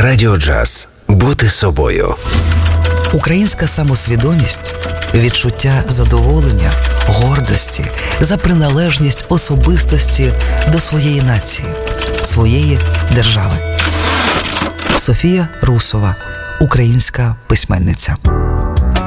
Радіо Джаз. Бути собою. Українська самосвідомість – відчуття задоволення, гордості за приналежність особистості до своєї нації, своєї держави. Софія Русова, українська письменниця.